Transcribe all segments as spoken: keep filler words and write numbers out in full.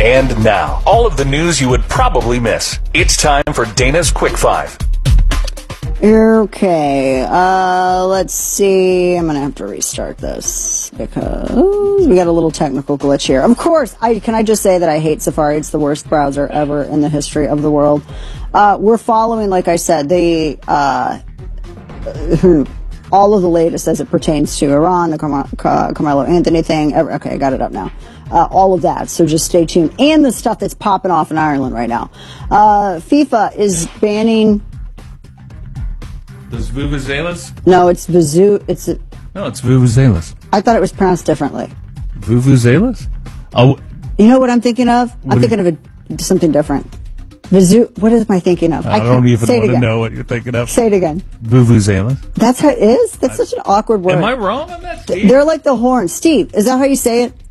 And now, all of the news you would probably miss. It's time for Dana's Quick Five. Okay, uh, let's see. I'm going to have to restart this because we got a little technical glitch here. Of course, I can I just say that I hate Safari. It's the worst browser ever in the history of the world. Uh, we're following, like I said, the uh, all of the latest as it pertains to Iran, the Carm- Car- Carmelo Anthony thing. Okay, I got it up now. Uh, all of that, so just stay tuned. And the stuff that's popping off in Ireland right now. Uh, FIFA is banning... Those vuvuzelas? No, it's Vizu... It's a, No, it's vuvuzelas. I thought it was pronounced differently. Vuvuzelas? Oh, you know what I'm thinking of? I'm thinking of a, something different. Vizu... What am I thinking of? I, I don't even say want it to know what you're thinking of. Say it again. Vuvuzelas. That's how it is? That's I, such an awkward word. Am I wrong on that, Steve? They're like the horns. Steve, is that how you say it?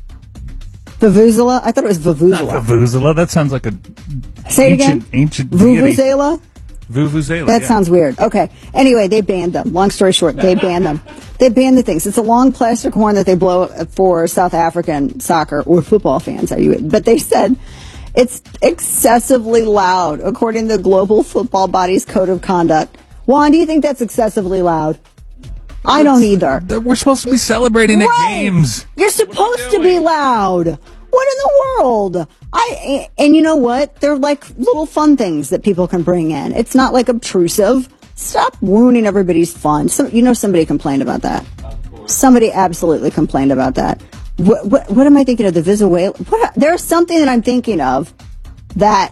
Vuvuzela? I thought it was Vuvuzela. Not Vuvuzela? That sounds like a Say it ancient, again. ancient Vuvuzela? Vuvuzela. That yeah. sounds weird. Okay. Anyway, they banned them. Long story short, they banned them. They banned the things. It's a long plastic horn that they blow for South African soccer or football fans. Are you? But they said it's excessively loud, according to the Global Football Body's Code of Conduct. Juan, do you think that's excessively loud? I don't either. We're supposed to be celebrating right. at games. You're supposed to be loud. What in the world? I and you know what? They're like little fun things that people can bring in. It's not like obtrusive. Stop ruining everybody's fun. Some, you know, somebody complained about that. Somebody absolutely complained about that. What, what, what am I thinking of? The Venezuela? What? There's something that I'm thinking of that,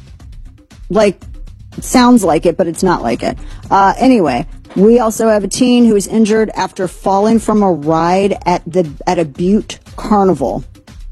like, sounds like it, but it's not like it. Uh, anyway. We also have a teen who was injured after falling from a ride at the at a Butte Carnival.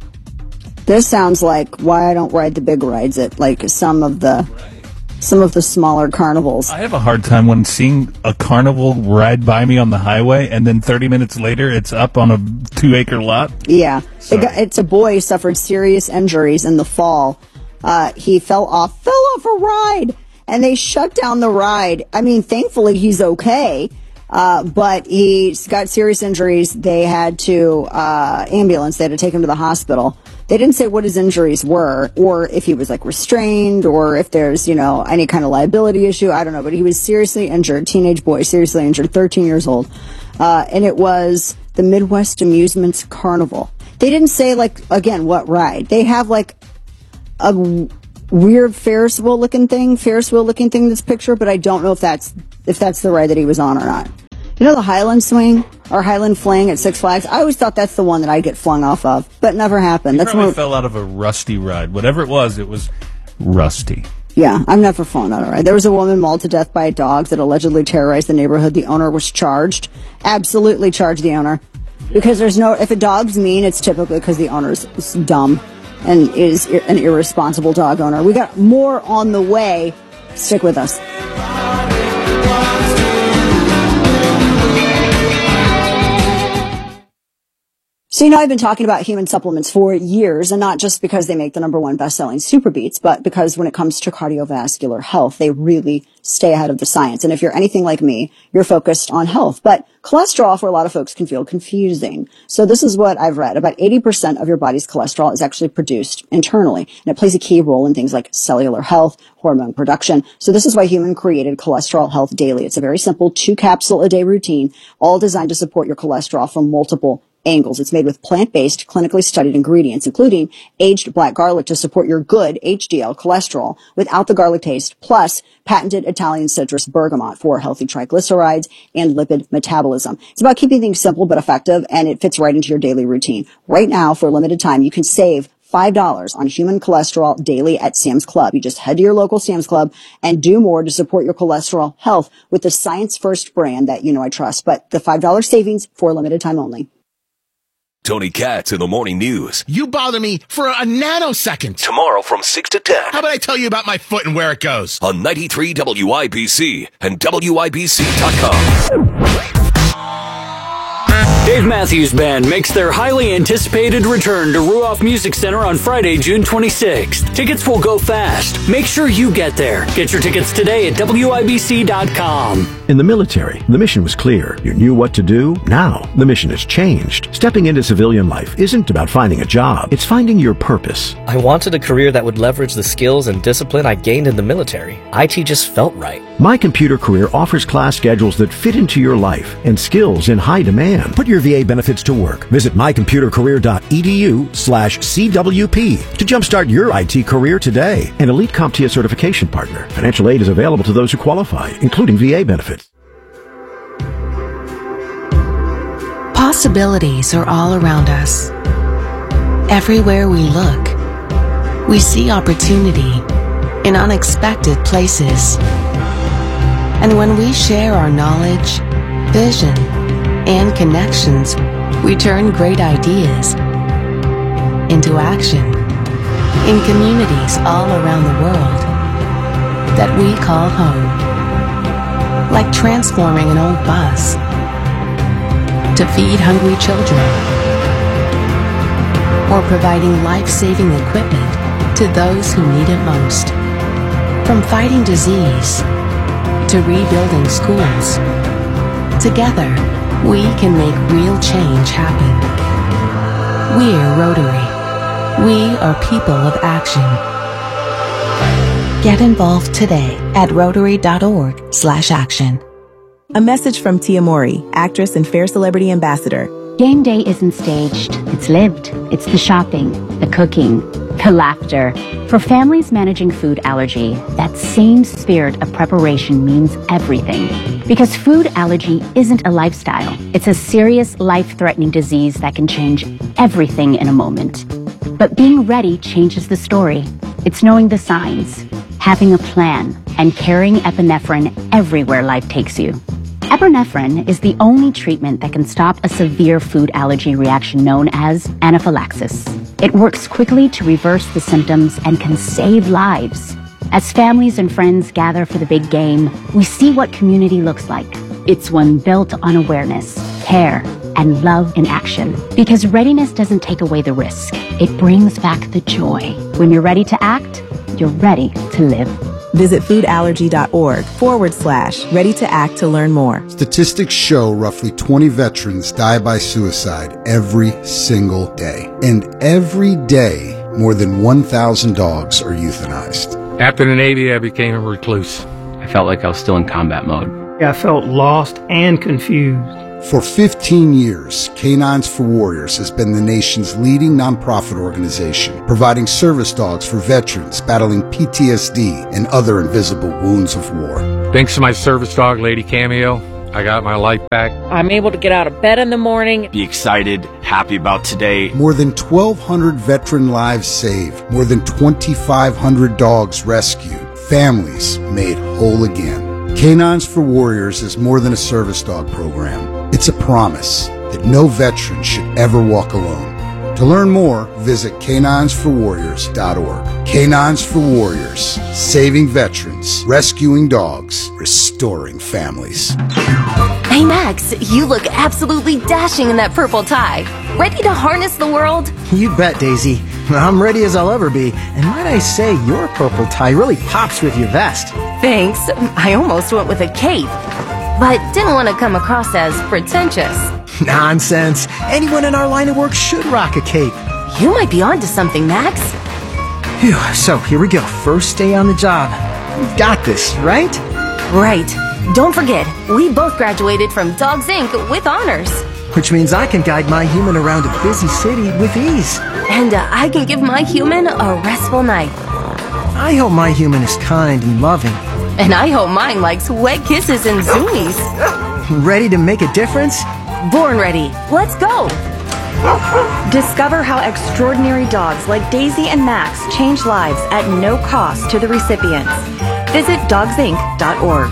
This sounds like why I don't ride the big rides at like some of the some of the smaller carnivals. I have a hard time when seeing a carnival ride by me on the highway, and then thirty minutes later, it's up on a two-acre lot. Yeah, it got, it's a boy who suffered serious injuries in the fall. Uh, he fell off fell off a ride. And they shut down the ride. I mean, thankfully, he's okay. Uh, but he's got serious injuries. They had to, uh, ambulance. They had to take him to the hospital. They didn't say what his injuries were or if he was like restrained or if there's, you know, any kind of liability issue. I don't know. But he was seriously injured. Teenage boy, seriously injured, thirteen years old. Uh, and it was the Midwest Amusements Carnival. They didn't say, like, again, what ride. They have like a weird Ferris wheel looking thing, Ferris wheel looking thing in this picture, but I don't know if that's if that's the ride that he was on or not. You know the Highland Swing or Highland Fling at Six Flags? I always thought that's the one that I'd get flung off of, but it never happened. He That's probably more, fell out of a rusty ride. Whatever it was, it was rusty. Yeah, I've never fallen out of a ride. There was a woman mauled to death by dogs that allegedly terrorized the neighborhood. The owner was charged. Absolutely charged the owner. Because there's no, if a dog's mean, it's typically because the owner's dumb and is an irresponsible dog owner. We got more on the way. Stick with us. So, you know, I've been talking about human supplements for years, and not just because they make the number one best-selling Super Beats, but because when it comes to cardiovascular health, they really stay ahead of the science. And if you're anything like me, you're focused on health. But cholesterol, for a lot of folks, can feel confusing. So this is what I've read. About eighty percent of your body's cholesterol is actually produced internally, and it plays a key role in things like cellular health, hormone production. So this is why Human created Cholesterol Health Daily. It's a very simple two-capsule-a-day routine, all designed to support your cholesterol from multiple angles. It's made with plant-based, clinically studied ingredients, including aged black garlic to support your good H D L cholesterol without the garlic taste, plus patented Italian citrus bergamot for healthy triglycerides and lipid metabolism. It's about keeping things simple but effective, and it fits right into your daily routine. Right now, for a limited time, you can save five dollars on Human Cholesterol Daily at Sam's Club. You just head to your local Sam's Club and do more to support your cholesterol health with the Science First brand that you know I trust. But the five dollars savings for a limited time only. Tony Katz in the Morning News. You bother me for a nanosecond. Tomorrow from six to ten. How about I tell you about my foot and where it goes? On ninety-three W I B C and W I B C dot com. Dave Matthews Band makes their highly anticipated return to Ruoff Music Center on Friday, June twenty-sixth. Tickets will go fast. Make sure you get there. Get your tickets today at W I B C dot com. In the military, the mission was clear. You knew what to do. Now, the mission has changed. Stepping into civilian life isn't about finding a job. It's finding your purpose. I wanted a career that would leverage the skills and discipline I gained in the military. I T just felt right. My Computer Career offers class schedules that fit into your life and skills in high demand. Put your V A benefits to work. Visit my computer career dot e d u slash C W P to jumpstart your I T career today. An Elite CompTIA certification partner. Financial aid is available to those who qualify, including V A benefits. Possibilities are all around us. Everywhere we look, we see opportunity in unexpected places. And when we share our knowledge, vision, and connections, we turn great ideas into action in communities all around the world that we call home. Like transforming an old bus to feed hungry children, or providing life-saving equipment to those who need it most. From fighting disease to rebuilding schools, together we can make real change happen. We're Rotary. We are people of action. Get involved today at rotary dot org slash action. A message from Tia Mori, actress and Fair Celebrity Ambassador. Game day isn't staged. It's lived. It's the shopping, the cooking, the laughter. For families managing food allergy, that same spirit of preparation means everything. Because food allergy isn't a lifestyle. It's a serious, life-threatening disease that can change everything in a moment. But being ready changes the story. It's knowing the signs, having a plan, and carrying epinephrine everywhere life takes you. Epinephrine is the only treatment that can stop a severe food allergy reaction known as anaphylaxis. It works quickly to reverse the symptoms and can save lives. As families and friends gather for the big game, we see what community looks like. It's one built on awareness, care, and love in action. Because readiness doesn't take away the risk. It brings back the joy. When you're ready to act, you're ready to live. Visit foodallergy.org forward slash ready to act to learn more. Statistics show roughly twenty veterans die by suicide every single day. And every day, more than one thousand dogs are euthanized. After the Navy, I became a recluse. I felt like I was still in combat mode. I felt lost and confused. For fifteen years, Canines for Warriors has been the nation's leading nonprofit organization, providing service dogs for veterans battling P T S D and other invisible wounds of war. Thanks to my service dog, Lady Cameo, I got my life back. I'm able to get out of bed in the morning. Be excited, happy about today. More than twelve hundred veteran lives saved, more than twenty-five hundred dogs rescued, families made whole again. Canines for Warriors is more than a service dog program. It's a promise that no veteran should ever walk alone. To learn more, visit canines for warriors dot org. Canines for Warriors, saving veterans, rescuing dogs, restoring families. Hey Max, you look absolutely dashing in that purple tie. Ready to harness the world? You bet, Daisy. I'm ready as I'll ever be. And might I say, your purple tie really pops with your vest. Thanks. I almost went with a cape, but didn't want to come across as pretentious. Nonsense. Anyone in our line of work should rock a cape. You might be onto something, Max. Phew, so here we go. First day on the job. We've got this, right? Right. Don't forget, we both graduated from Dogs Incorporated with honors. Which means I can guide my human around a busy city with ease. And uh, I can give my human a restful night. I hope my human is kind and loving. And I hope mine likes wet kisses and zoomies. Ready to make a difference? Born ready. Let's go. Discover how extraordinary dogs like Daisy and Max change lives at no cost to the recipients. Visit dogs inc dot org.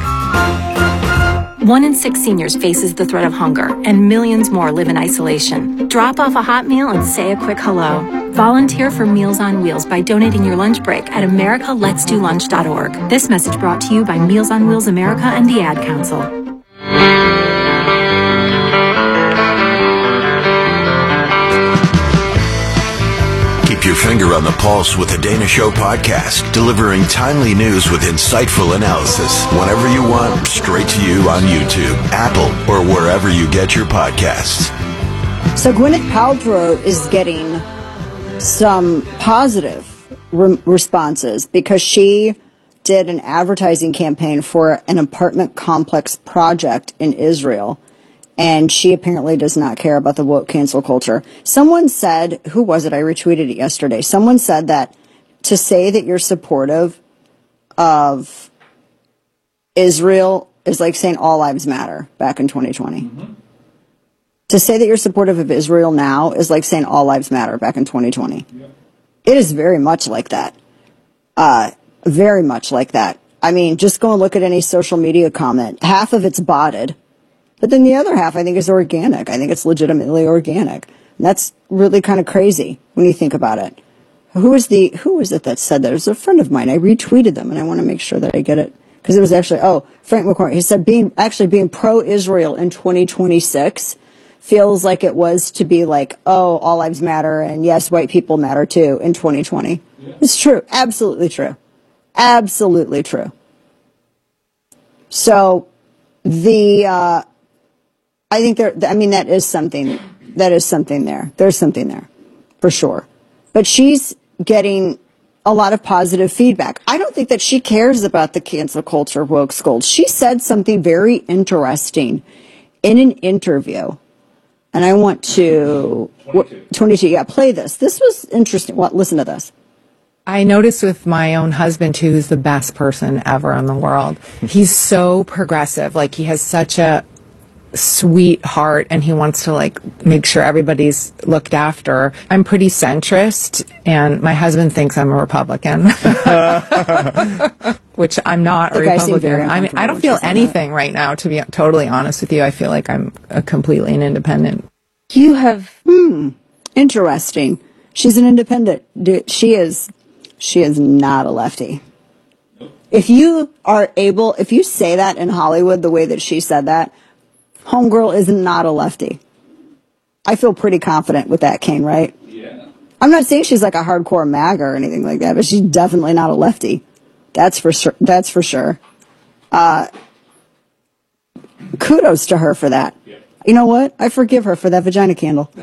One in six seniors faces the threat of hunger, and millions more live in isolation. Drop off a hot meal and say a quick hello. Volunteer for Meals on Wheels by donating your lunch break at america lets do lunch dot org. This message brought to you by Meals on Wheels America and the Ad Council. Keep your finger on the pulse with the Dana Show podcast, delivering timely news with insightful analysis whenever you want, straight to you on YouTube, Apple, or wherever you get your podcasts. So Gwyneth Paltrow is getting some positive re- responses because she did an advertising campaign for an apartment complex project in Israel. And she apparently does not care about the woke cancel culture. Someone said, who was it? I retweeted it yesterday. Someone said that to say that you're supportive of Israel is like saying all lives matter back in twenty twenty. Mm-hmm. To say that you're supportive of Israel now is like saying all lives matter back in twenty twenty. Yeah. It is very much like that. Uh, very much like that. I mean, just go and look at any social media comment. Half of it's botted. But then the other half, I think, is organic. I think it's legitimately organic. And that's really kind of crazy when you think about it. Who is the, who was it that said that? It was a friend of mine. I retweeted them, and I want to make sure that I get it. Because it was actually, oh, Frank McCoy. He said being, actually being pro-Israel in twenty twenty-six feels like it was to be like, oh, all lives matter, and yes, white people matter too in twenty twenty. Yeah. It's true. Absolutely true. Absolutely true. So, the, uh, I think there, I mean, that is something, that is something there. There's something there, for sure. But she's getting a lot of positive feedback. I don't think that she cares about the cancel culture woke scold. She said something very interesting in an interview. And I want to, twenty-two. twenty-two, yeah, play this. This was interesting. Well, listen to this. I noticed with my own husband, too, who's the best person ever in the world. He's so progressive. Like, he has such a sweet heart, and he wants to like make sure everybody's looked after. I'm pretty centrist, and my husband thinks I'm a Republican, which I'm not a Republican. I mean, I don't feel anything right now, to be totally honest with you. I feel like I'm a completely an independent. You have hmm, interesting. She's an independent. She is. She is not a lefty. If you are able, if you say that in Hollywood the way that she said that, homegirl is not a lefty. I feel pretty confident with that, Kane, right? Yeah. I'm not saying she's like a hardcore MAGA or anything like that, but she's definitely not a lefty. That's for sure. That's for sure. Uh, kudos to her for that. Yeah. You know what? I forgive her for that vagina candle.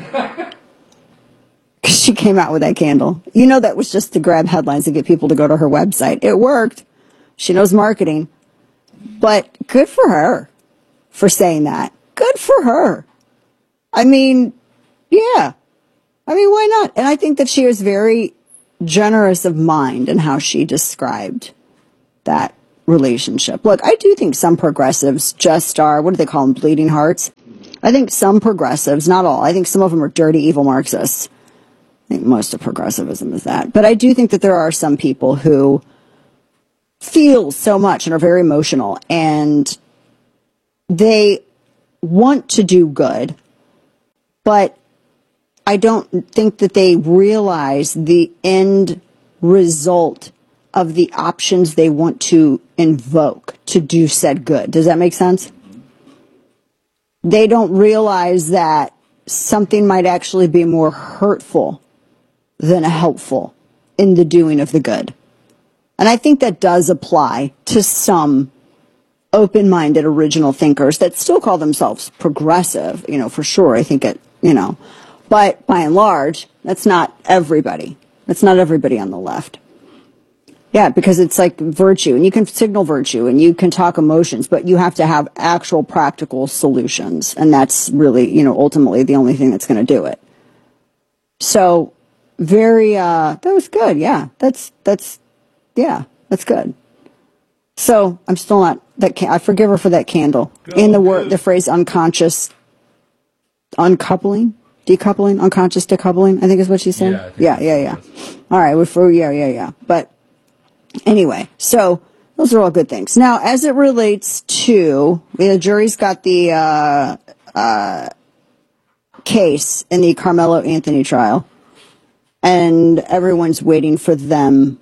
Because she came out with that candle. You know that was just to grab headlines and get people to go to her website. It worked. She knows marketing. But good for her for saying that. Good for her. I mean, yeah. I mean, why not? And I think that she was very generous of mind in how she described that relationship. Look, I do think some progressives just are, what do they call them, bleeding hearts? I think some progressives, not all, I think some of them are dirty, evil Marxists. I think most of progressivism is that. But I do think that there are some people who feel so much and are very emotional, and they want to do good, but I don't think that they realize the end result of the options they want to invoke to do said good. Does that make sense? They don't realize that something might actually be more hurtful than helpful in the doing of the good. And I think that does apply to some open-minded original thinkers that still call themselves progressive, you know, for sure. I think it, you know, but by and large, that's not everybody. That's not everybody on the left. Yeah, because it's like virtue, and you can signal virtue, and you can talk emotions, but you have to have actual practical solutions. And that's really, you know, ultimately the only thing that's going to do it. So very, uh, that was good. Yeah, that's, that's, yeah, that's good. So I'm still not, that can, I forgive her for that candle. Go, In the word, the phrase unconscious uncoupling, decoupling, unconscious decoupling, I think is what she said. Yeah, yeah, yeah, yeah. All right, for, yeah, yeah, yeah. But anyway, so those are all good things. Now, as it relates to, the jury's got the, uh, uh, case in the Carmelo Anthony trial, and everyone's waiting for them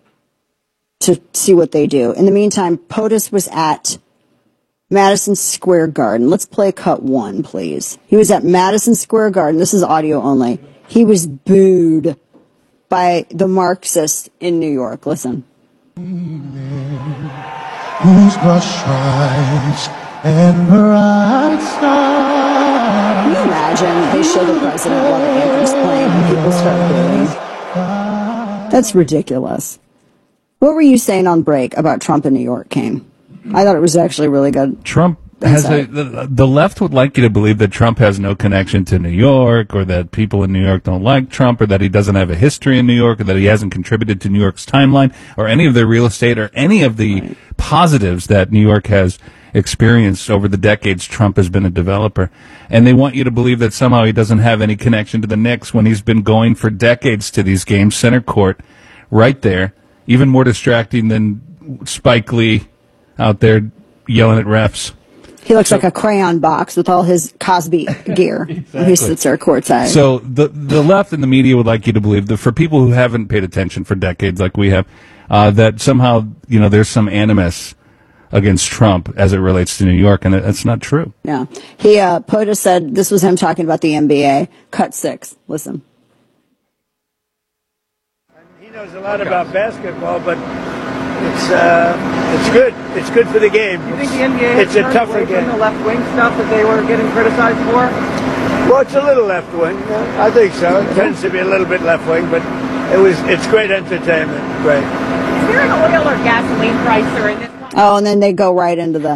to see what they do. In the meantime, POTUS was at Madison Square Garden. Let's play cut one, please. He was at Madison Square Garden. This is audio only. He was booed by the Marxists in New York. Listen. Whose brush stripes and bright stars. Can you imagine they show the president while the anthem's playing and people start booing? That's ridiculous. What were you saying on break about Trump in New York, Kane? I thought it was actually really good. Trump has a, the, the left would like you to believe that Trump has no connection to New York, or that people in New York don't like Trump, or that he doesn't have a history in New York, or that he hasn't contributed to New York's timeline, or any of their real estate, or any of the right. positives that New York has experienced over the decades Trump has been a developer. And they want you to believe that somehow he doesn't have any connection to the Knicks when he's been going for decades to these games, center court, right there. Even more distracting than Spike Lee out there yelling at refs. He looks so, like a crayon box with all his Cosby gear. Exactly. He sits there courtside. So the the left and the media would like you to believe that for people who haven't paid attention for decades like we have, uh, that somehow, you know, there's some animus against Trump as it relates to New York, and that's not true. Yeah. He, uh, POTUS said, this was him talking about the N B A. Cut six. Listen. He knows a lot about basketball, but it's uh, it's good. It's good for the game. You think the N B A it's has a tougher away game. From the left-wing stuff that they were getting criticized for? Well, it's a little left-wing. I think so. It tends to be a little bit left-wing, but it was it's great entertainment. Great. Is there an oil or gasoline price or in this? Oh, and then they go right into the.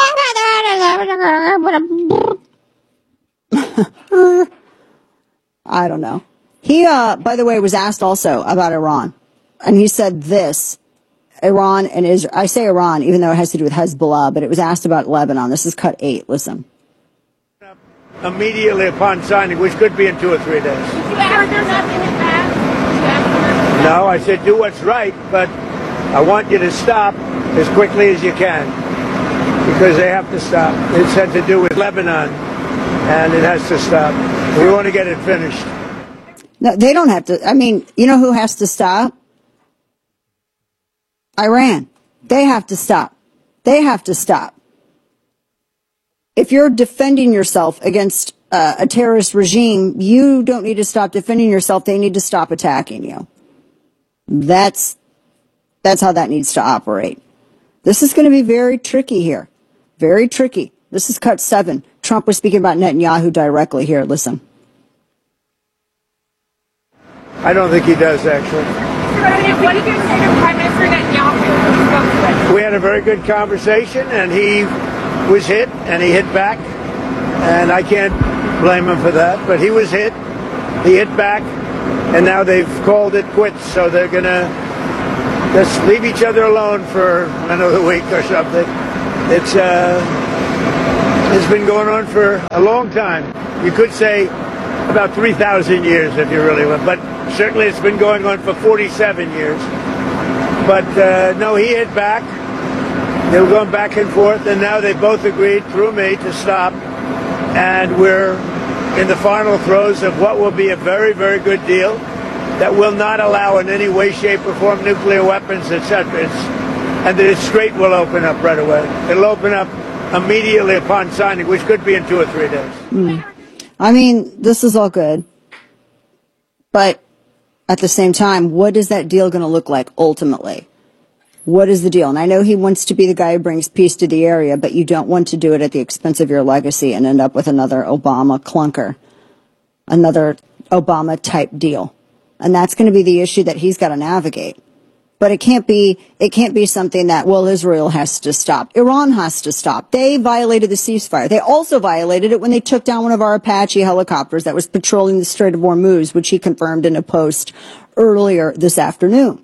I don't know. He, uh, by the way, was asked also about Iran, and he said this: Iran and Israel. I say Iran, even though it has to do with Hezbollah, but it was asked about Lebanon. This is cut eight. Listen. Immediately upon signing, which could be in two or three days. Did you ask her nothing in that? No, I said do what's right, but I want you to stop as quickly as you can, because they have to stop. It's had to do with Lebanon, and it has to stop. We want to get it finished. No, they don't have to. I mean, you know who has to stop? Iran. They have to stop. They have to stop. If you're defending yourself against uh, a terrorist regime, you don't need to stop defending yourself. They need to stop attacking you. That's that's how that needs to operate. This is going to be very tricky here. Very tricky. This is cut seven. Trump was speaking about Netanyahu directly here. Listen. I don't think he does, actually. What did you say to Prime Minister Netanyahu? We had a very good conversation, and he was hit, and he hit back. And I can't blame him for that, but he was hit. He hit back, and now they've called it quits, so they're going to just leave each other alone for another week or something. It's uh, it's been going on for a long time. You could say about three thousand years if you really want, but certainly it's been going on for forty-seven years. But uh, no, he hit back. They were going back and forth, and now they both agreed through me to stop. And we're in the final throes of what will be a very, very good deal that will not allow in any way, shape, or form nuclear weapons, et cetera. And the Strait will open up right away. It'll open up immediately upon signing, which could be in two or three days. Mm. I mean, this is all good. But at the same time, what is that deal going to look like ultimately? What is the deal? And I know he wants to be the guy who brings peace to the area, but you don't want to do it at the expense of your legacy and end up with another Obama clunker, another Obama-type deal. And that's going to be the issue that he's got to navigate. But it can't be, it can't be something that, well, Israel has to stop. Iran has to stop. They violated the ceasefire. They also violated it when they took down one of our Apache helicopters that was patrolling the Strait of Hormuz, which he confirmed in a post earlier this afternoon.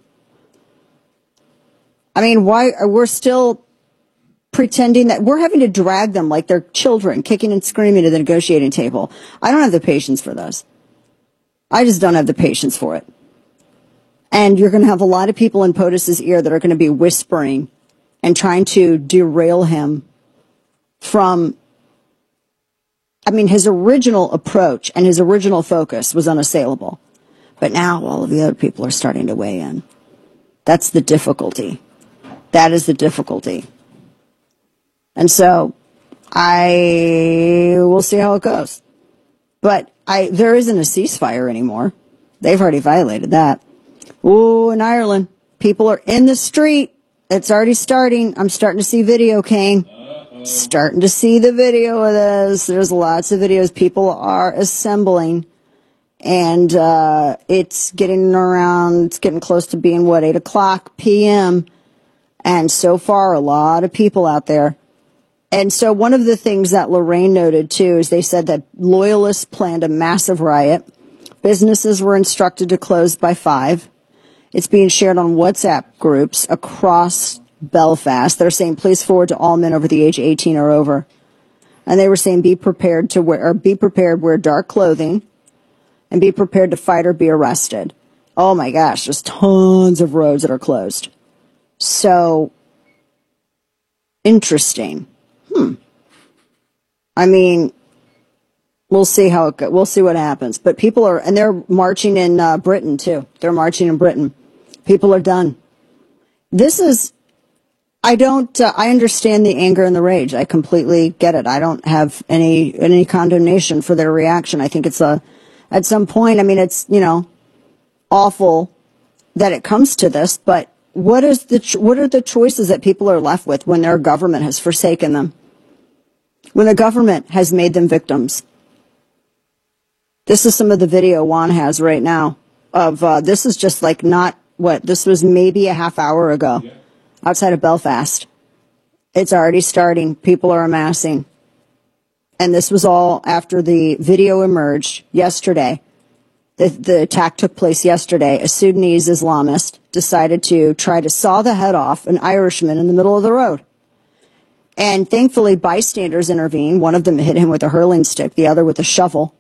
I mean, why we're still pretending that we're having to drag them like they're children, kicking and screaming to the negotiating table. I don't have the patience for this. I just don't have the patience for it. And you're going to have a lot of people in POTUS's ear that are going to be whispering and trying to derail him from, I mean, his original approach and his original focus was unassailable. But now all of the other people are starting to weigh in. That's the difficulty. That is the difficulty. And so I will see how it goes. But I there isn't a ceasefire anymore. They've already violated that. Ooh, in Ireland, people are in the street. It's already starting. I'm starting to see video, Kane. Uh-oh. Starting to see the video of this. There's lots of videos. People are assembling. And uh, it's getting around, it's getting close to being, what, eight o'clock p.m. And so far, a lot of people out there. And so one of the things that Lorraine noted, too, is they said that loyalists planned a massive riot. Businesses were instructed to close by five. It's being shared on WhatsApp groups across Belfast. They're saying, please forward to all men over the age of eighteen or over. And they were saying, be prepared to wear, or be prepared, wear dark clothing. And be prepared to fight or be arrested. Oh my gosh, there's tons of roads that are closed. So, interesting. Hmm. I mean, we'll see how it go. We'll see what happens. But people are, and they're marching in uh, Britain too. They're marching in Britain. People are done. This is, I don't, uh, I understand the anger and the rage. I completely get it. I don't have any, any condemnation for their reaction. I think it's a, At some point, I mean, it's, you know, awful that it comes to this, but what is the, what are the choices that people are left with when their government has forsaken them? When the government has made them victims? This is some of the video Juan has right now of, uh, this is just like not what, this was maybe a half hour ago outside of Belfast. It's already starting. People are amassing. And this was all after the video emerged yesterday. The, the attack took place yesterday. A Sudanese Islamist decided to try to saw the head off an Irishman in the middle of the road. And thankfully, bystanders intervened. One of them hit him with a hurling stick, the other with a shovel.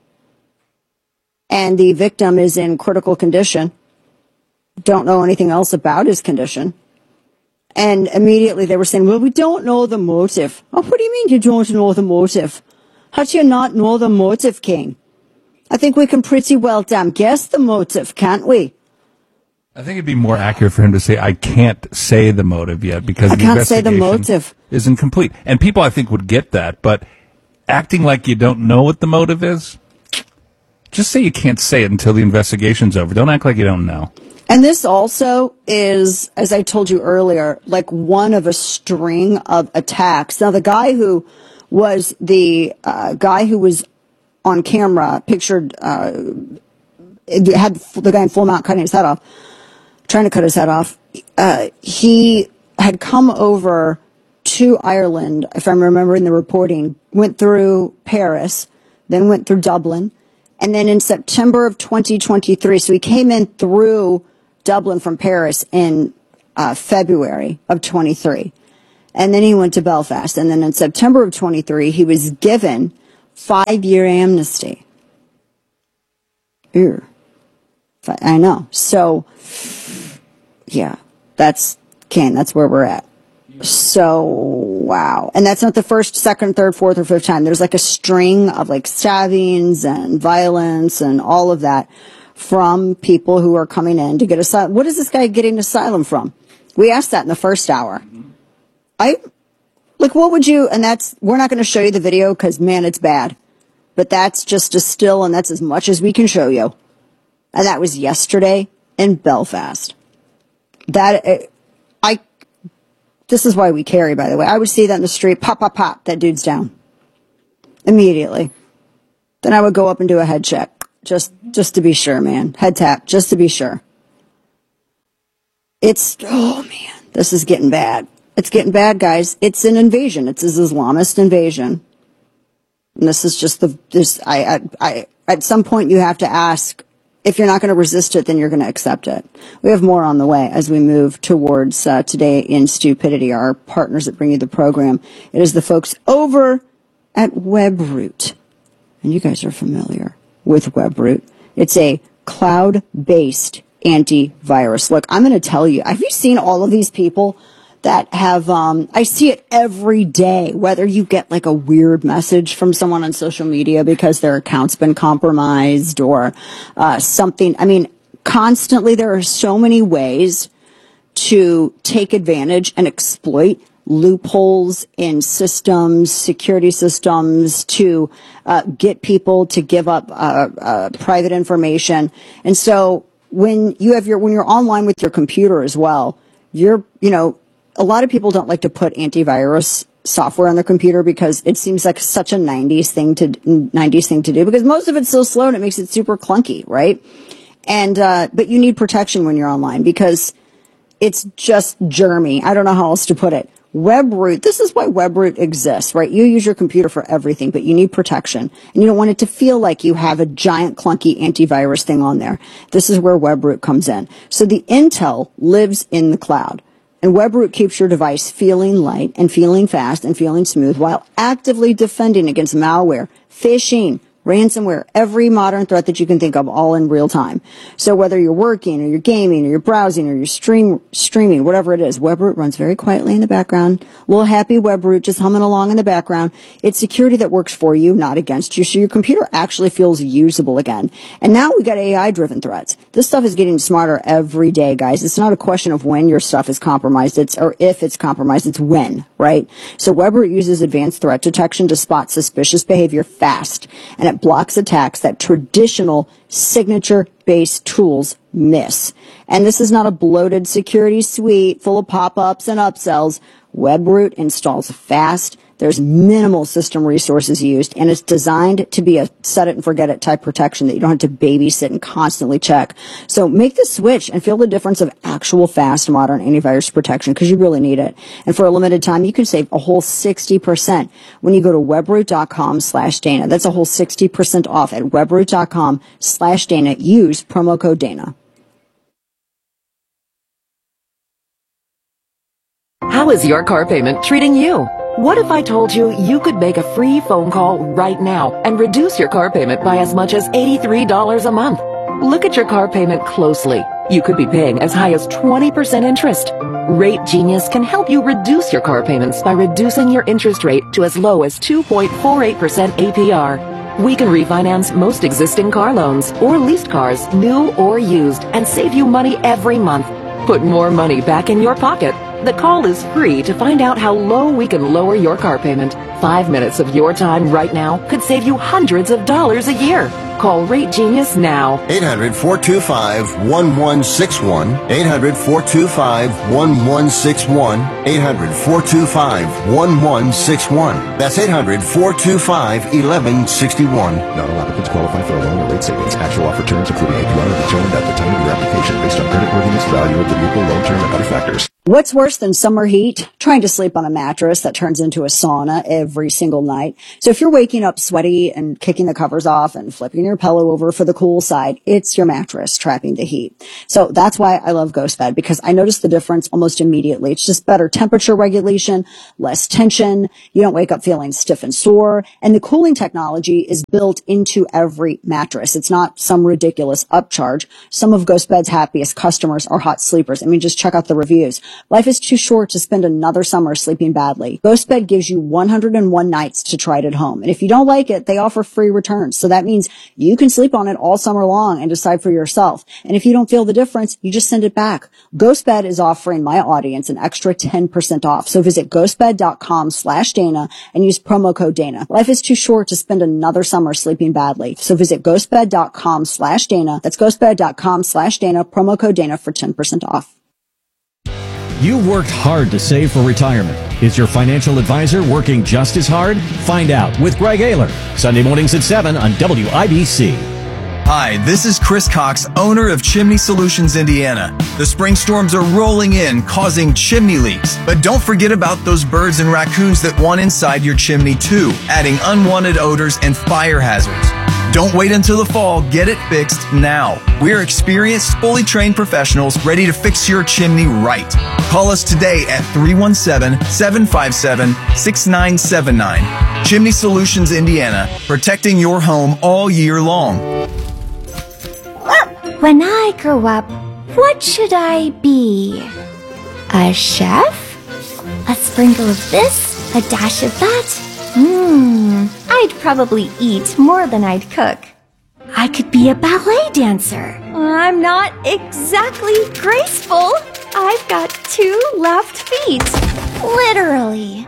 And the victim is in critical condition. Don't know anything else about his condition. And immediately they were saying, well, we don't know the motive. Oh, what do you mean you don't know the motive? How do you not know the motive, King? I think we can pretty well damn guess the motive, can't we? I think it'd be more accurate for him to say, I can't say the motive yet because I the can't say the investigation motive. is incomplete. And people, I think, would get that, but acting like you don't know what the motive is, just say you can't say it until the investigation's over. Don't act like you don't know. And this also is, as I told you earlier, like one of a string of attacks. Now, the guy who was the uh, guy who was on camera, pictured, uh, had the guy in full mount cutting his head off, trying to cut his head off. Uh, he had come over to Ireland, if I'm remembering the reporting, went through Paris, then went through Dublin, and then in September of twenty twenty-three, so he came in through Dublin from Paris in uh, February of twenty-three. And then he went to Belfast. And then in September of twenty-three, he was given five-year amnesty. Ew. I know. So, yeah, that's, Ken, that's where we're at. So, wow. And that's not the first, second, third, fourth, or fifth time. There's like a string of like stabbings and violence and all of that from people who are coming in to get asylum. What is this guy getting asylum from? We asked that in the first hour. I, like, what would you, and that's, we're not going to show you the video because, man, it's bad. But that's just a still, and that's as much as we can show you. And that was yesterday in Belfast. That, I, this is why we carry, by the way. I would see that in the street, pop, pop, pop, that dude's down. Immediately. Then I would go up and do a head check. Just, just to be sure, man. Head tap, just to be sure. It's, oh man, this is getting bad. It's getting bad, guys. It's an invasion. It's an Islamist invasion. And this is just the, this, I, I, I, at some point you have to ask, if you're not going to resist it, then you're going to accept it. We have more on the way as we move towards uh, Today in Stupidity, our partners that bring you the program. It is the folks over at WebRoot. And you guys are familiar with WebRoot. It's a cloud-based antivirus. Look, I'm going to tell you, have you seen all of these people that have, um, I see it every day, whether you get like a weird message from someone on social media because their account's been compromised or uh, something. I mean, constantly there are so many ways to take advantage and exploit loopholes in systems, security systems, to uh, get people to give up uh, uh, private information. And so when you have your, when you're online with your computer as well, you're, you know, a lot of people don't like to put antivirus software on their computer because it seems like such a nineties thing to, nineties thing to do because most of it's so slow and it makes it super clunky, right? And, uh, but you need protection when you're online because it's just germy. I don't know how else to put it. WebRoot, this is why WebRoot exists, right? You use your computer for everything, but you need protection. And you don't want it to feel like you have a giant clunky antivirus thing on there. This is where WebRoot comes in. So the intel lives in the cloud. And WebRoot keeps your device feeling light and feeling fast and feeling smooth while actively defending against malware, phishing, ransomware, every modern threat that you can think of, all in real time. So whether you're working or you're gaming or you're browsing or you're stream, streaming, whatever it is, WebRoot runs very quietly in the background. Little happy WebRoot just humming along in the background. It's security that works for you, not against you. So your computer actually feels usable again. And now we got A I-driven threats. This stuff is getting smarter every day, guys. It's not a question of when your stuff is compromised. It's, or if it's compromised, it's when, right? So WebRoot uses advanced threat detection to spot suspicious behavior fast. And it blocks attacks that traditional signature-based tools miss. And this is not a bloated security suite full of pop-ups and upsells. WebRoot installs fast. There's minimal system resources used, and it's designed to be a set it and forget it type protection that you don't have to babysit and constantly check. So make the switch and feel the difference of actual fast modern antivirus protection because you really need it. And for a limited time, you can save a whole sixty percent when you go to webroot.com slash Dana. That's a whole sixty percent off at webroot.com slash Dana. Use promo code Dana. How is your car payment treating you? What if I told you you could make a free phone call right now and reduce your car payment by as much as eighty-three dollars a month? Look at your car payment closely. You could be paying as high as twenty percent interest. Rate Genius can help you reduce your car payments by reducing your interest rate to as low as two point four eight percent A P R. We can refinance most existing car loans or leased cars, new or used, and save you money every month. Put more money back in your pocket. The call is free to find out how low we can lower your car payment. Five minutes of your time right now could save you hundreds of dollars a year. Call Rate Genius now. eight hundred, four two five, one one six one. eight hundred, four two five, one one six one. eight hundred, four two five, one one six one. That's eight hundred, four two five, one one six one. Not all applicants qualify for a loan or rate savings. Actual offer terms, including A P R, are determined at the time of your application based on creditworthiness, value of the vehicle, loan term, and other factors. What's worse than summer heat? Trying to sleep on a mattress that turns into a sauna every single night. So if you're waking up sweaty and kicking the covers off and flipping your pillow over for the cool side, it's your mattress trapping the heat. So that's why I love GhostBed, because I notice the difference almost immediately. It's just better temperature regulation, less tension. You don't wake up feeling stiff and sore. And the cooling technology is built into every mattress. It's not some ridiculous upcharge. Some of GhostBed's happiest customers are hot sleepers. I mean, just check out the reviews. Life is too short to spend another summer sleeping badly. GhostBed gives you one hundred one nights to try it at home. And if you don't like it, they offer free returns. So that means you can sleep on it all summer long and decide for yourself. And if you don't feel the difference, you just send it back. GhostBed is offering my audience an extra ten percent off. So visit ghostbed.com slash Dana and use promo code Dana. Life is too short to spend another summer sleeping badly. So visit ghostbed.com slash Dana. That's ghostbed.com slash Dana, promo code Dana for ten percent off. You've worked hard to save for retirement. Is your financial advisor working just as hard? Find out with Greg Ayler, Sunday mornings at seven on W I B C. Hi, this is Chris Cox, owner of Chimney Solutions Indiana. The spring storms are rolling in, causing chimney leaks. But don't forget about those birds and raccoons that want inside your chimney too, adding unwanted odors and fire hazards. Don't wait until the fall. Get it fixed now. We're experienced, fully trained professionals ready to fix your chimney right. Call us today at three one seven, seven five seven, six nine seven nine. Chimney Solutions Indiana, protecting your home all year long. When I grow up, what should I be? A chef? A sprinkle of this? A dash of that? Hmm, I'd probably eat more than I'd cook. I could be a ballet dancer. I'm not exactly graceful. I've got two left feet. Literally.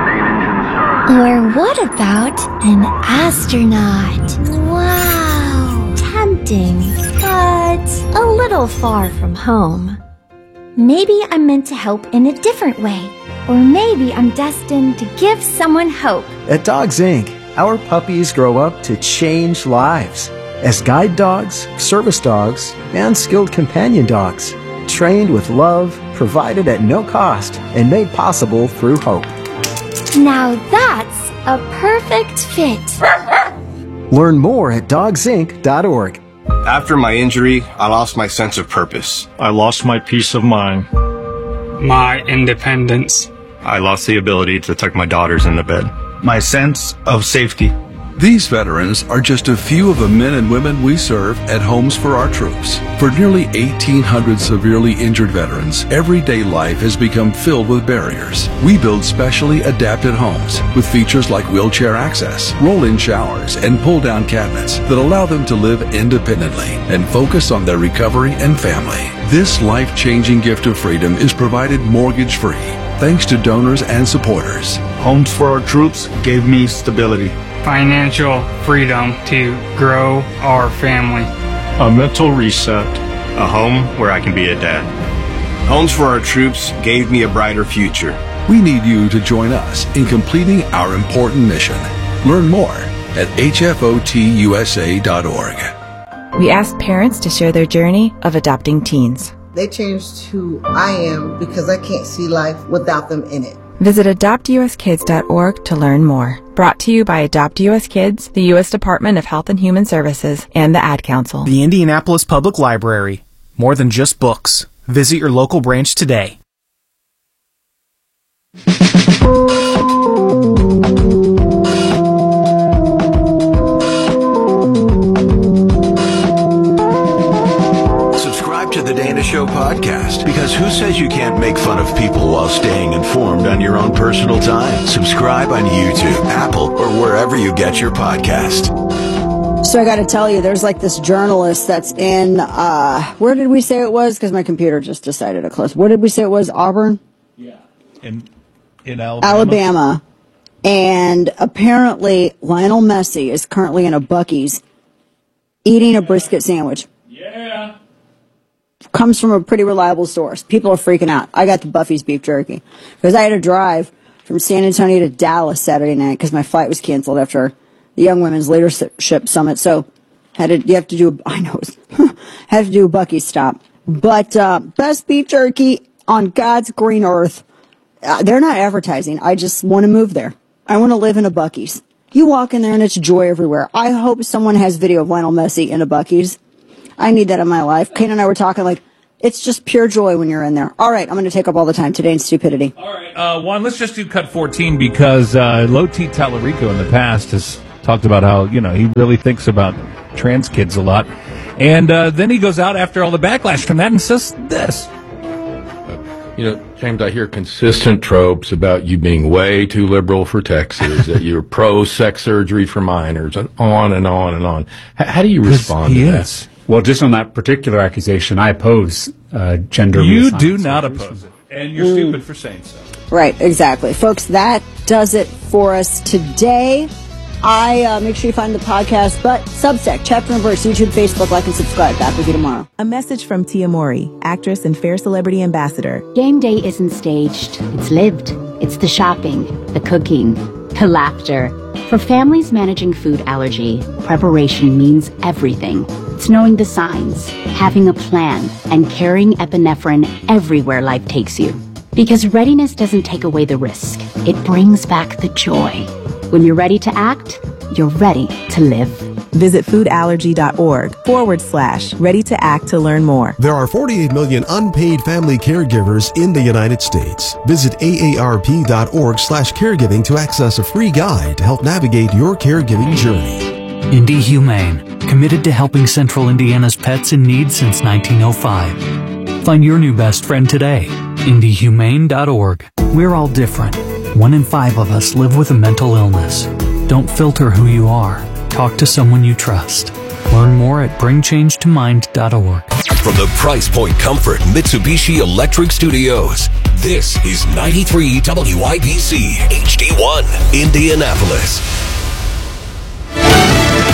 Or what about an astronaut? Wow, tempting. but a little far from home. Maybe I'm meant to help in a different way. Or maybe I'm destined to give someone hope. At Dogs Incorporated, our puppies grow up to change lives as guide dogs, service dogs, and skilled companion dogs, trained with love, provided at no cost, and made possible through hope. Now that's a perfect fit. Learn more at dogs inc dot org. After my injury, I lost my sense of purpose. I lost my peace of mind. My independence. I lost the ability to tuck my daughters into bed. My sense of safety. These veterans are just a few of the men and women we serve at Homes for Our Troops. For nearly eighteen hundred severely injured veterans, everyday life has become filled with barriers. We build specially adapted homes with features like wheelchair access, roll-in showers, and pull-down cabinets that allow them to live independently and focus on their recovery and family. This life-changing gift of freedom is provided mortgage-free thanks to donors and supporters. Homes for Our Troops gave me stability, financial freedom to grow our family, a mental reset, a home where I can be a dad. Homes for Our Troops gave me a brighter future. We need you to join us in completing our important mission. Learn more at H F O T U S A dot org. We asked parents to share their journey of adopting teens. They changed who I am because I can't see life without them in it. Visit adopt u s kids dot org to learn more. Brought to you by Adopt U S Kids, the U S Department of Health and Human Services, and the Ad Council. The Indianapolis Public Library. More than just books. Visit your local branch today. To the Dana Show podcast, because who says you can't make fun of people while staying informed on your own personal time? Subscribe on YouTube, Apple, or wherever you get your podcast. So I got to tell you, there's like this journalist that's in, uh, where did we say it was? Because my computer just decided to close. Where did we say it was? Auburn? Yeah. In, in Alabama. Alabama. And apparently Lionel Messi is currently in a Buc-ee's eating a brisket sandwich. Yeah. Comes from a pretty reliable source. People are freaking out. I got the Buffy's beef jerky because I had to drive from San Antonio to Dallas Saturday night because my flight was canceled after the Young Women's Leadership Summit. So had to, you have to do, I know, had to do a Buc-ee's stop. But uh, best beef jerky on God's green earth. Uh, they're not advertising. I just want to move there. I want to live in a Buc-ee's. You walk in there and it's joy everywhere. I hope someone has video of Lionel Messi in a Buc-ee's. I need that in my life. Kane and I were talking like, it's just pure joy when you're in there. All right, I'm going to take up all the time today in stupidity. All right, uh, Juan, let's just do cut fourteen because uh, Loti Talarico in the past has talked about how, you know, he really thinks about trans kids a lot. And uh, then he goes out after all the backlash from that and says this. You know, James, I hear consistent tropes about you being way too liberal for Texas, that you're pro-sex surgery for minors, and on and on and on. H- how do you respond to is. that? Well, just on that particular accusation, I oppose uh, gender You reassignment do not surgeries. oppose it, and you're mm. stupid for saying so. Right, exactly. Folks, that does it for us today. I uh, make sure you find the podcast, but Substack, Chapter and Verse, YouTube, Facebook, like and subscribe. Back with you tomorrow. A message from Tia Mori, actress and Fair Celebrity Ambassador. Game day isn't staged. It's lived. It's the shopping, the cooking, the laughter. For families managing food allergy, preparation means everything. It's knowing the signs, having a plan, and carrying epinephrine everywhere life takes you. Because readiness doesn't take away the risk. It brings back the joy. When you're ready to act, you're ready to live. Visit foodallergy.org forward slash ready to act to learn more. There are forty-eight million unpaid family caregivers in the United States. Visit aarp.org slash caregiving to access a free guide to help navigate your caregiving journey. Indie Humane, committed to helping Central Indiana's pets in need since nineteen oh five. Find your new best friend today. indie humane dot org. We're all different. One in five of us live with a mental illness. Don't filter who you are. Talk to someone you trust. Learn more at bring change to mind dot org. From the Price Point Comfort Mitsubishi Electric Studios, this is ninety-three W I B C H D one, Indianapolis.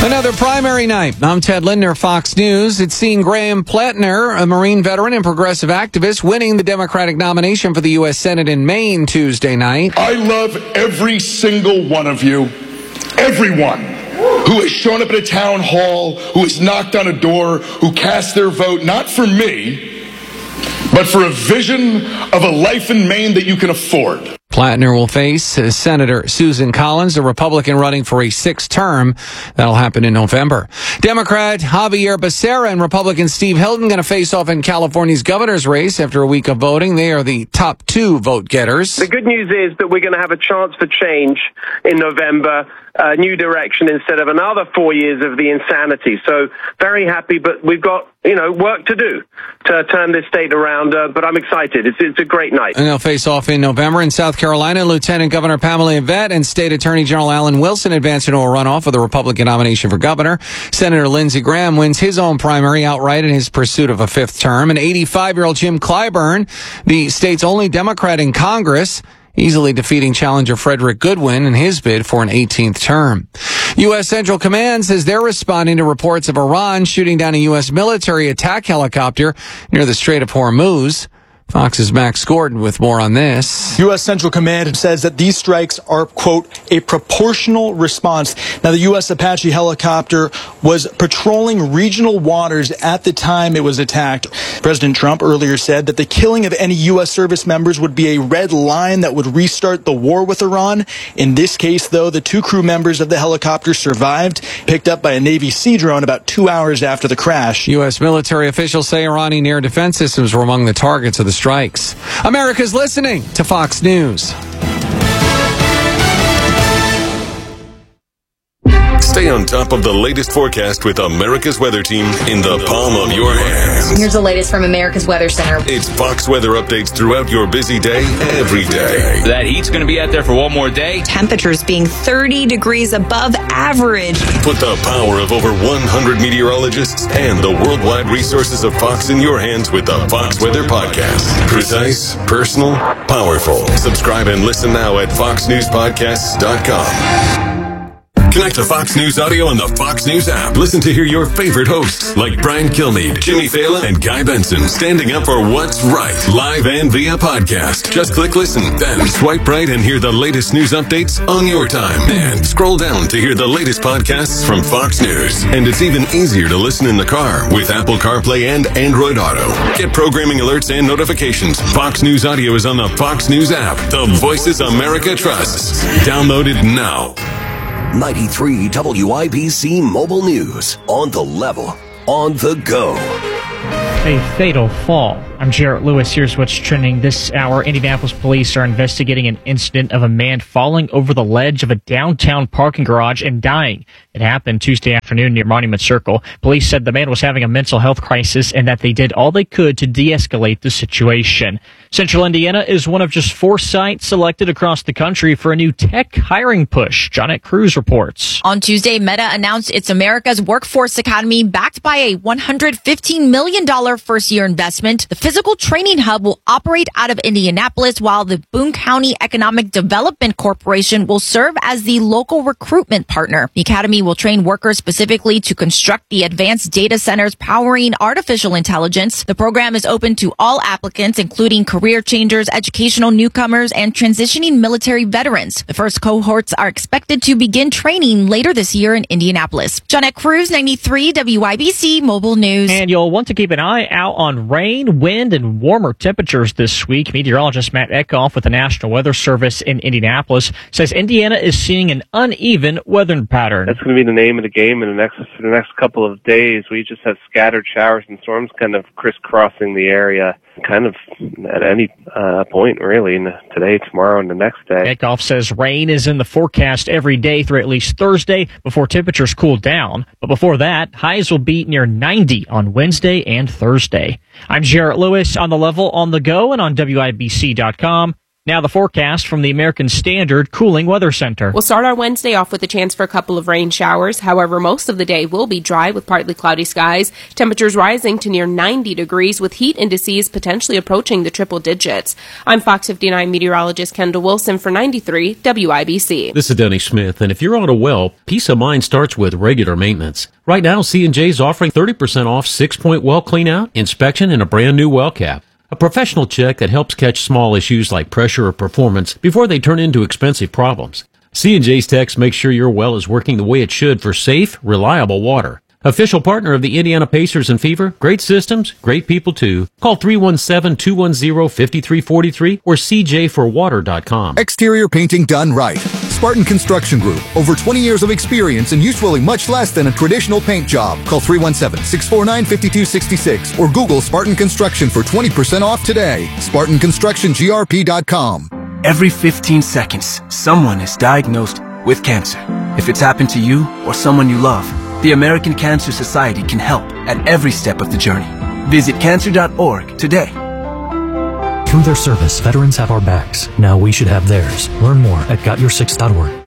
Another primary night. I'm Ted Lindner, Fox News. It's seen Graham Plattner, a Marine veteran and progressive activist, winning the Democratic nomination for the U S Senate in Maine Tuesday night. I love every single one of you, everyone who has shown up at a town hall, who has knocked on a door, who cast their vote, not for me, but for a vision of a life in Maine that you can afford. Plattner will face uh, Senator Susan Collins, a Republican running for a sixth term. That'll happen in November. Democrat Javier Becerra and Republican Steve Hilton going to face off in California's governor's race after a week of voting. They are the top two vote getters. The good news is that we're going to have a chance for change in November, a new direction instead of another four years of the insanity. So very happy, but we've got, you know, work to do to turn this state around. Uh, but I'm excited. It's, it's a great night. And they'll face off in November in South Carolina. Lieutenant Governor Pamela Yvette and State Attorney General Alan Wilson advance into a runoff for the Republican nomination for governor. Senator Lindsey Graham wins his own primary outright in his pursuit of a fifth term. And eighty-five-year-old Jim Clyburn, the state's only Democrat in Congress, easily defeating challenger Frederick Goodwin in his bid for an eighteenth term. U S. Central Command says they're responding to reports of Iran shooting down a U S military attack helicopter near the Strait of Hormuz. Fox's Max Gordon with more on this. U S. Central Command says that these strikes are, quote, a proportional response. Now, the U S. Apache helicopter was patrolling regional waters at the time it was attacked. President Trump earlier said that the killing of any U S service members would be a red line that would restart the war with Iran. In this case, though, the two crew members of the helicopter survived, picked up by a Navy Sea drone about two hours after the crash. U S military officials say Iranian air defense systems were among the targets of the strikes. America's listening to Fox News. Stay on top of the latest forecast with America's Weather Team in the palm of your hands. Here's the latest from America's Weather Center. It's Fox weather updates throughout your busy day, every day. That heat's going to be out there for one more day. Temperatures being thirty degrees above average. Put the power of over one hundred meteorologists and the worldwide resources of Fox in your hands with the Fox Weather Podcast. Precise, personal, powerful. Subscribe and listen now at fox news podcasts dot com. Connect to Fox News Audio on the Fox News app. Listen to hear your favorite hosts like Brian Kilmeade, Jimmy Fallon, and Guy Benson standing up for what's right, live and via podcast. Just click listen, then swipe right and hear the latest news updates on your time. And scroll down to hear the latest podcasts from Fox News. And it's even easier to listen in the car with Apple CarPlay and Android Auto. Get programming alerts and notifications. Fox News Audio is on the Fox News app. The voices America trusts. Download it now. ninety-three W I B C Mobile News. On the level. On the go. A fatal fall. I'm Jarrett Lewis. Here's what's trending this hour. Indianapolis police are investigating an incident of a man falling over the ledge of a downtown parking garage and dying. It happened Tuesday afternoon near Monument Circle. Police said the man was having a mental health crisis and that they did all they could to de-escalate the situation. Central Indiana is one of just four sites selected across the country for a new tech hiring push. Johnette Cruz reports. On Tuesday, Meta announced its America's Workforce Academy, backed by a one hundred fifteen million dollars first-year investment. The physical training hub will operate out of Indianapolis, while the Boone County Economic Development Corporation will serve as the local recruitment partner. The academy will train workers specifically to construct the advanced data centers powering artificial intelligence. The program is open to all applicants, including career changers, educational newcomers, and transitioning military veterans. The first cohorts are expected to begin training later this year in Indianapolis. Johnette Cruz, ninety-three W I B C Mobile News. And you'll want to keep an eye out on rain, wind, and warmer temperatures this week. Meteorologist Matt Eckhoff with the National Weather Service in Indianapolis says Indiana is seeing an uneven weather pattern. That's going to be the name of the game in the next for the next couple of days. We just have scattered showers and storms kind of crisscrossing the area, kind of at any uh, point, really, in the, today, tomorrow, and the next day. Eckhoff says rain is in the forecast every day through at least Thursday before temperatures cool down. But before that, highs will be near ninety on Wednesday and Thursday. I'm Jarrett Lewis on the level, on the go, and on W I B C dot com. Now the forecast from the American Standard Cooling Weather Center. We'll start our Wednesday off with a chance for a couple of rain showers. However, most of the day will be dry with partly cloudy skies. Temperatures rising to near ninety degrees with heat indices potentially approaching the triple digits. I'm Fox fifty-nine meteorologist Kendall Wilson for ninety-three W I B C. This is Denny Smith, and if you're on a well, peace of mind starts with regular maintenance. Right now, C and J is offering thirty percent off six-point well cleanout, inspection, and a brand new well cap. A professional check that helps catch small issues like pressure or performance before they turn into expensive problems. C and J's techs make sure your well is working the way it should for safe, reliable water. Official partner of the Indiana Pacers and Fever, great systems, great people too. Call three one seven, two one zero, five three four three or c j for water dot com. Exterior painting done right. Spartan Construction Group. Over twenty years of experience and usually much less than a traditional paint job. Call three one seven, six four nine, five two six six or Google Spartan Construction for twenty percent off today. Spartan Construction G R P dot com. Every fifteen seconds, someone is diagnosed with cancer. If it's happened to you or someone you love, the American Cancer Society can help at every step of the journey. Visit cancer dot org today. Through their service, veterans have our backs. Now we should have theirs. Learn more at got your six dot org.